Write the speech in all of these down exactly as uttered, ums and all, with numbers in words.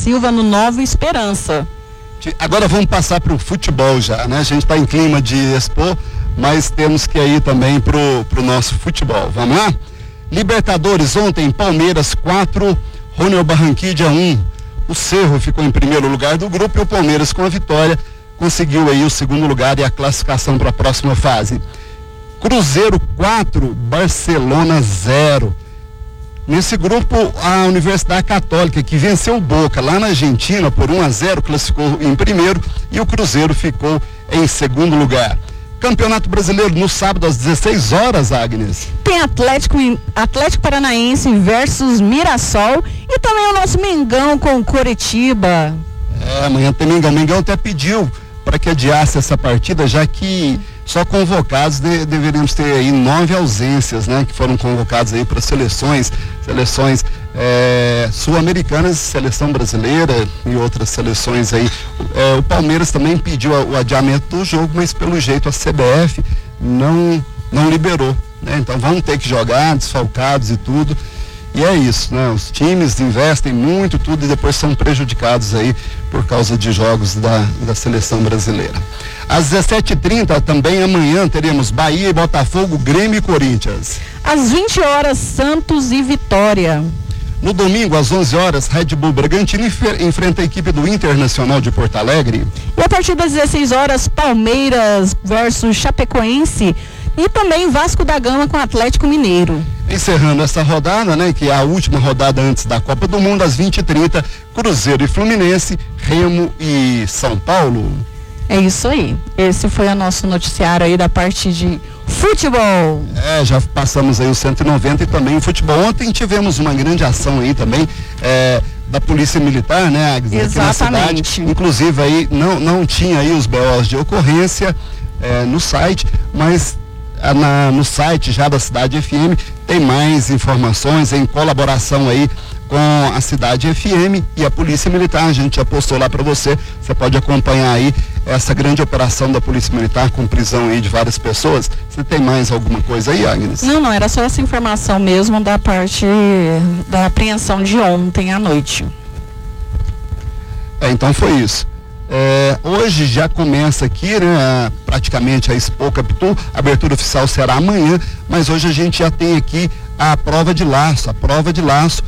Silva no Nova Esperança. Agora vamos passar para o futebol já, né? A gente está em clima de Expo, mas temos que ir também pro, pro nosso futebol. Vamos lá? Libertadores ontem, Palmeiras quatro, Junior Barranquilla um. O Cerro ficou em primeiro lugar do grupo e o Palmeiras, com a vitória, conseguiu aí o segundo lugar e a classificação para a próxima fase. Cruzeiro quatro, Barcelona zero. Nesse grupo, a Universidade Católica, que venceu o Boca lá na Argentina por um a zero, classificou em primeiro e o Cruzeiro ficou em segundo lugar. Campeonato Brasileiro no sábado às dezesseis horas, Agnes. Tem Atlético, Atlético Paranaense versus Mirassol e também o nosso Mengão com Coritiba. É, amanhã tem Mengão. Mengão até pediu para que adiasse essa partida, já que só convocados de, deveríamos ter aí nove ausências, né? Que foram convocados aí para seleções, seleções é, sul-americanas, seleção brasileira e outras seleções aí. É, o Palmeiras também pediu o adiamento do jogo, mas pelo jeito a C B F não, não liberou, né? Então vão ter que jogar desfalcados e tudo. E é isso, né? Os times investem muito, tudo, e depois são prejudicados aí por causa de jogos da, da seleção brasileira. Às dezessete e trinta, também amanhã, teremos Bahia e Botafogo, Grêmio e Corinthians. Às vinte horas, Santos e Vitória. No domingo, às onze horas, Red Bull Bragantino enfrenta a equipe do Internacional de Porto Alegre. E a partir das dezesseis horas, Palmeiras versus Chapecoense. E também Vasco da Gama com Atlético Mineiro. Encerrando essa rodada, né, que é a última rodada antes da Copa do Mundo, às vinte e trinta, Cruzeiro e Fluminense, Remo e São Paulo. É isso aí. Esse foi o nosso noticiário aí da parte de futebol. É, já passamos aí os cento e noventa e também o futebol. Ontem tivemos uma grande ação aí também, é, da Polícia Militar, né, Agnes? Exatamente. Aqui na cidade. Inclusive aí não, não tinha aí os B Os de ocorrência é, no site, mas Na, no site já da Cidade F M tem mais informações em colaboração aí com a Cidade F M e a Polícia Militar. A gente já postou lá para você, você pode acompanhar aí essa grande operação da Polícia Militar com prisão aí de várias pessoas. Você tem mais alguma coisa aí, Agnes? Não, não, era só essa informação mesmo da parte da apreensão de ontem à noite. É, então foi isso. É, hoje já começa aqui, né, praticamente a Expo Capitu, a abertura oficial será amanhã, mas hoje a gente já tem aqui a prova de laço, a prova de laço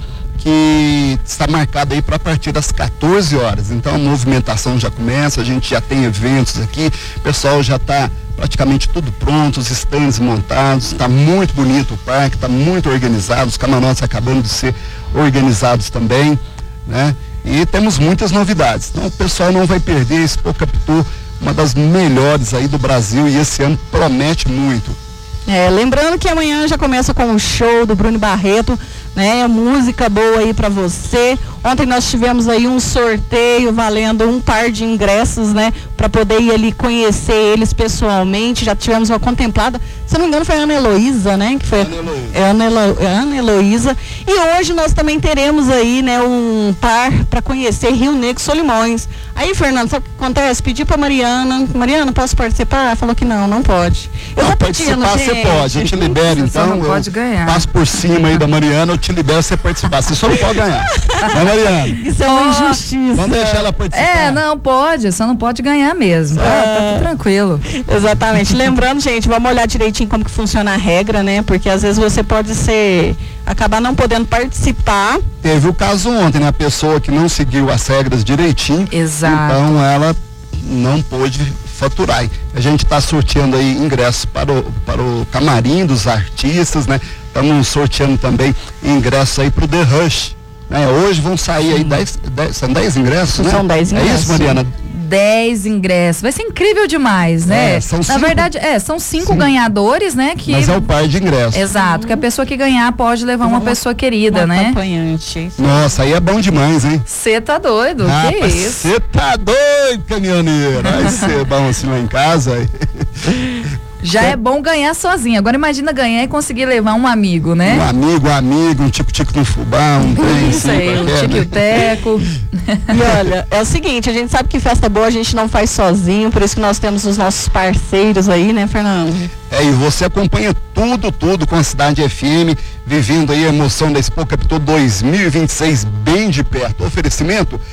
que está marcada aí para a partir das quatorze horas, então a movimentação já começa, a gente já tem eventos aqui, o pessoal já está praticamente tudo pronto, os estandes montados, está muito bonito o parque, está muito organizado, os camarotes acabando de ser organizados também, né? E temos muitas novidades, então o pessoal não vai perder. A Expo Capitu, uma das melhores aí do Brasil, e esse ano promete muito. É, lembrando que amanhã já começa com o show do Bruno Barreto, né? Música boa aí pra você. Ontem nós tivemos aí um sorteio valendo um par de ingressos, né? Pra poder ir ali conhecer eles pessoalmente. Já tivemos uma contemplada, se não me engano foi a Ana Heloísa, né? Que foi Ana Heloísa. É Ana, Helo, Ana Heloísa. E hoje nós também teremos aí, né? Um par pra conhecer Rio Negro e Solimões. Aí, Fernando, sabe o que acontece? Pedi pra Mariana, Mariana, posso participar? Ela falou que não, não pode. Eu não, tô pedindo, participar gente. Você pode, eu te libero então. Você não pode ganhar. Passo por cima aí da Mariana, eu te libero você participar. Você só não pode ganhar. Né, Mariana? Isso é uma injustiça. Vamos deixar ela participar. É, não pode, só não pode ganhar mesmo. Tá, tá tudo tranquilo. Exatamente. Lembrando, gente, vamos olhar direitinho como que funciona a regra, né? Porque às vezes você pode ser, acabar não podendo participar. Teve o caso ontem, né? A pessoa que não seguiu as regras direitinho. Exato. Então ela não pôde faturar. A gente está sorteando aí ingressos para o, para o camarim dos artistas, né? Estamos sorteando também ingressos aí para o The Rush. Né? Hoje vão sair aí dez, dez, são dez ingressos, né? São dez ingressos. É isso, Mariana? dez ingressos. Vai ser incrível demais, né? É, são Na cinco, verdade, é, são cinco, cinco ganhadores, né? Que... Mas é o par de ingressos. Exato, que a pessoa que ganhar pode levar uma, uma pessoa querida, uma né? acompanhante. Nossa, aí é bom demais, hein? Você tá doido, ah, que isso? Você tá doido, caminhoneiro. Vai ser bom assim lá em casa. Já é bom ganhar sozinho. Agora imagina ganhar e conseguir levar um amigo, né? Um amigo, um amigo, um tico-tico no fubá, um trem. Isso aí, um tico-teco. E olha, é o seguinte, a gente sabe que festa boa a gente não faz sozinho, por isso que nós temos os nossos parceiros aí, né, Fernando? É, e você acompanha tudo, tudo com a Cidade F M, vivendo aí a emoção da Expo Capitu dois mil e vinte e seis bem de perto. Oferecimento